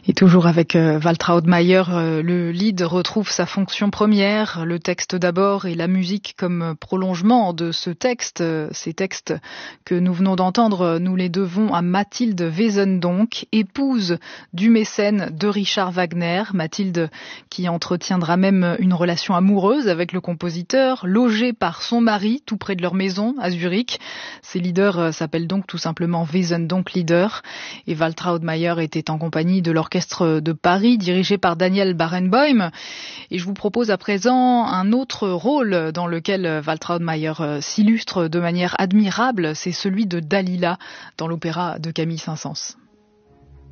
Et toujours avec Waltraud Mayer, le lead retrouve sa fonction première, le texte d'abord et la musique comme prolongement de ce texte. Ces textes que nous venons d'entendre, nous les devons à Mathilde Wesendonck, épouse du mécène de Richard Wagner. Mathilde qui entretiendra même une relation amoureuse avec le compositeur, logée par son mari tout près de leur maison à Zurich. Ces leaders s'appellent donc tout simplement Wesendonck Lieder. Et Waltraud Mayer était en compagnie de l'orchestre de Paris, dirigé par Daniel Barenboim. Et je vous propose à présent un autre rôle dans lequel Waltraud Mayer s'illustre de manière admirable, c'est celui de Dalila dans l'opéra de Camille Saint-Saëns.